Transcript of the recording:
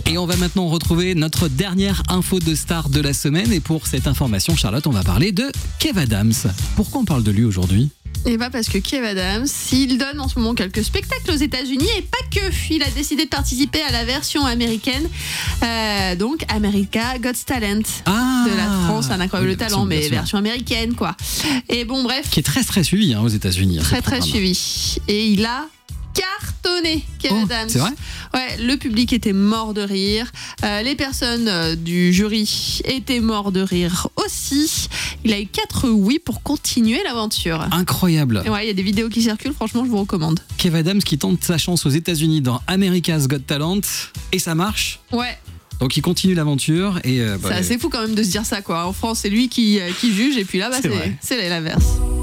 Et on va maintenant retrouver notre dernière info de star de la semaine. Et pour cette information, Charlotte, on va parler de Kev Adams. Pourquoi on parle de lui aujourd'hui ? Et parce que Kev Adams, il donne en ce moment quelques spectacles aux États-Unis et pas que. Il a décidé de participer à la version américaine, donc America Got Talent de la France, un incroyable talent, mais version américaine quoi. Et bon bref. Qui est très suivi aux États-Unis. Très suivi. Et il a cartonné, Kev Adams. C'est vrai ? Ouais, le public était mort de rire. Les personnes du jury étaient morts de rire aussi. Il a eu 4 oui pour continuer l'aventure. Incroyable. Ouais, il y a des vidéos qui circulent, franchement, je vous recommande. Kev Adams qui tente sa chance aux États-Unis dans America's Got Talent et ça marche. Ouais. Donc il continue l'aventure et c'est assez fou quand même de se dire ça quoi. En France, c'est lui qui juge et puis là, c'est l'inverse.